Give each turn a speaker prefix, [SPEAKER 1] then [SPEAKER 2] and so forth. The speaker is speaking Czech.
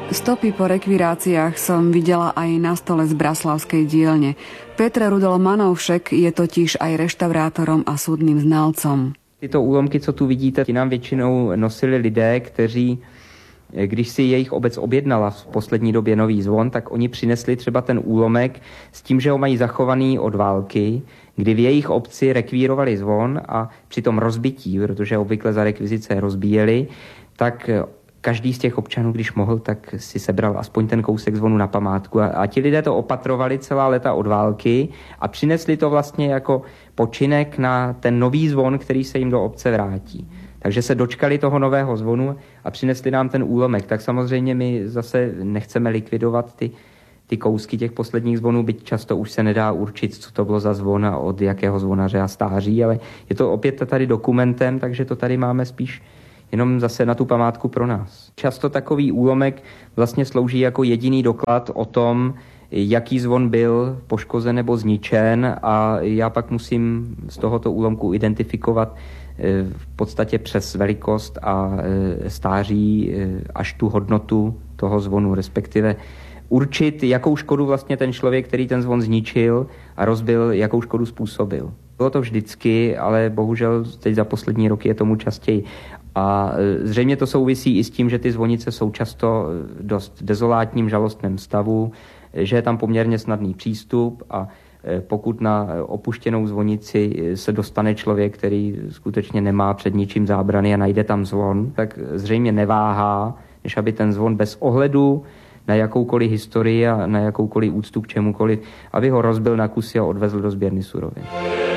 [SPEAKER 1] Stopy po rekviráciách som videla aj na stole z braslavskej dielne. Petr Rudol Manovšek je totiž aj reštaurátorom a súdnym znalcom.
[SPEAKER 2] Tyto úlomky, co tu vidíte, ti nám většinou nosili lidé, kteří, když si jejich obec objednala v poslední době nový zvon, tak oni přinesli třeba ten úlomek s tím, že ho mají zachovaný od války, kdy v jejich obci rekvírovali zvon a při tom rozbití, protože obvykle za rekvizice rozbíjeli, tak každý z těch občanů, když mohl, tak si sebral aspoň ten kousek zvonu na památku. A ti lidé to opatrovali celá léta od války a přinesli to vlastně jako počinek na ten nový zvon, který se jim do obce vrátí. Takže se dočkali toho nového zvonu a přinesli nám ten úlomek. Tak samozřejmě my zase nechceme likvidovat ty kousky těch posledních zvonů, byť často už se nedá určit, co to bylo za zvon a od jakého zvonaře a stáří, ale je to opět tady dokumentem, takže to tady máme spíš jenom zase na tu památku pro nás. Často takový úlomek vlastně slouží jako jediný doklad o tom, jaký zvon byl poškozen nebo zničen, a já pak musím z tohoto úlomku identifikovat v podstatě přes velikost a stáří až tu hodnotu toho zvonu, respektive určit, jakou škodu vlastně ten člověk, který ten zvon zničil a rozbil, jakou škodu způsobil. Bylo to vždycky, ale bohužel teď za poslední roky je tomu častěji. A zřejmě to souvisí i s tím, že ty zvonice jsou často v dost dezolátním, žalostném stavu, že je tam poměrně snadný přístup, a pokud na opuštěnou zvonici se dostane člověk, který skutečně nemá před ničím zábrany a najde tam zvon, tak zřejmě neváhá, než aby ten zvon bez ohledu na jakoukoliv historii a na jakoukoliv úctu k čemukoliv, aby ho rozbil na kusy a odvezl do sběrny surovin.